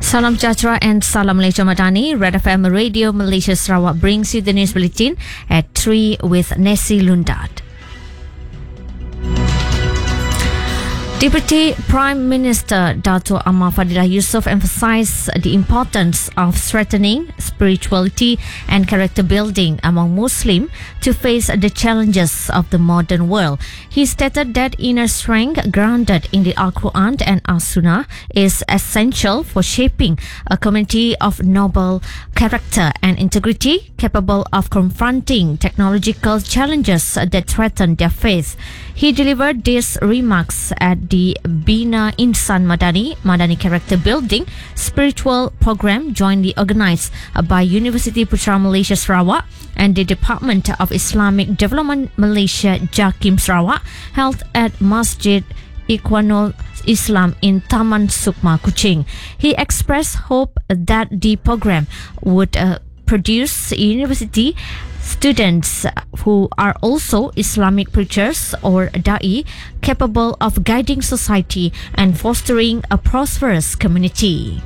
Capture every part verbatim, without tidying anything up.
Salam Sejahtera and Salam Malaysia Madani. Red F M Radio Malaysia Sarawak brings you the news bulletin at three with Nessie Lundad. Deputy Prime Minister Dato' Amar Fadilah Yusof emphasised the importance of strengthening spirituality and character building among Muslims to face the challenges of the modern world. He stated that inner strength grounded in the Al-Quran and As-Sunnah is essential for shaping a community of noble character and integrity capable of confronting technological challenges that threaten their faith. He delivered these remarks at the Bina Insan Madani, Madani Character Building spiritual program jointly organised by University Putra Malaysia Sarawak and the Department of Islamic Development Malaysia JAKIM Sarawak, held at Masjid Ikhwanul Islam in Taman Sukma, Kuching. He expressed hope that the program would uh, produce university students who are also Islamic preachers or da'i capable of guiding society and fostering a prosperous community.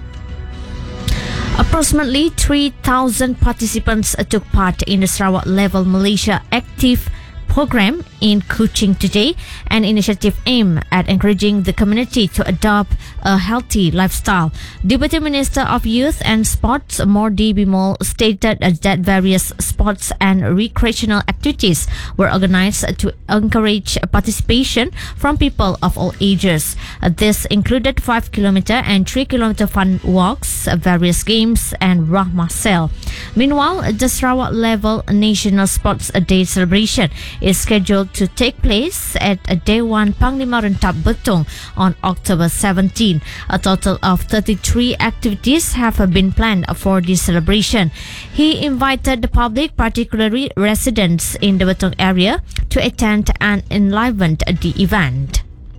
Approximately three thousand participants took part in the Sarawak Level Malaysia Active program in Kuching today, an initiative aimed at encouraging the community to adopt a healthy lifestyle. Deputy Minister of Youth and Sports Mordi Bimol stated that various sports and recreational activities were organized to encourage participation from people of all ages. This included five kilometer and three kilometer fun walks, various games and Rahmah Sale. Meanwhile, the Sarawak Level National Sports Day celebration is scheduled to take place at Dewan Panglima Rentap Betong on October seventeenth. A total of thirty-three activities have been planned for this celebration. He invited the public, particularly residents in the Betong area, to attend and enliven the event.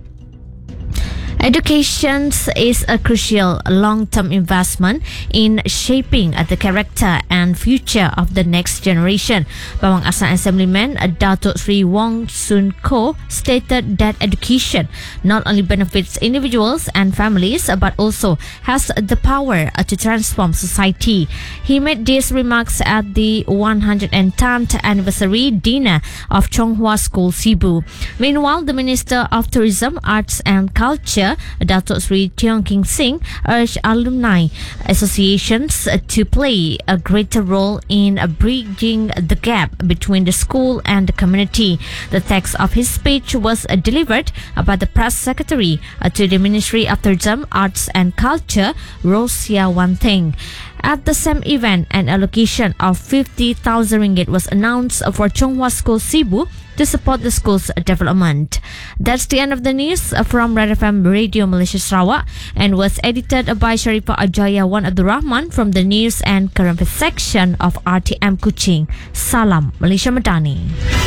Education is a crucial long-term investment in shaping the character and future of the next generation. Pawang Asam Assemblyman Dato' Sri Wong Sun Ko stated that education not only benefits individuals and families but also has the power to transform society. He made these remarks at the one hundred tenth anniversary dinner of Chonghua School Sibu. Meanwhile, the Minister of Tourism, Arts and Culture Dato' Sri Tiong King Sing urged alumni associations to play a greater role in bridging the gap between the school and the community. The text of his speech was delivered by the press secretary to the Ministry of Tourism, Arts and Culture, Rosia Wanting. At the same event, an allocation of fifty thousand ringgit was announced for Chonghua School Sibu to support the school's development. That's the end of the news from Red F M Radio Malaysia Sarawak and was edited by Sharifah Ajaya Wan Abdul Rahman from the News and Current Affairs section of R T M Kuching. Salam Malaysia Madani.